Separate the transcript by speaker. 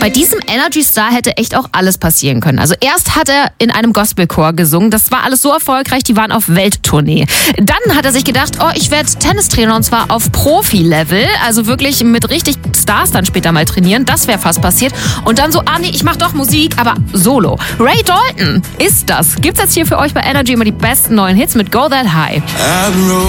Speaker 1: Bei diesem Energy-Star hätte echt auch alles passieren können. Also erst hat er in einem Gospelchor gesungen. Das war alles so erfolgreich, die waren auf Welttournee. Dann hat er sich gedacht, ich werde Tennistrainer und zwar auf Profi-Level. Also wirklich mit richtig Stars dann später mal trainieren. Das wäre fast passiert. Und dann so, nee, ich mache doch Musik, aber solo. Ray Dalton ist das. Gibt's jetzt hier für euch bei Energy immer die besten neuen Hits mit Go That High.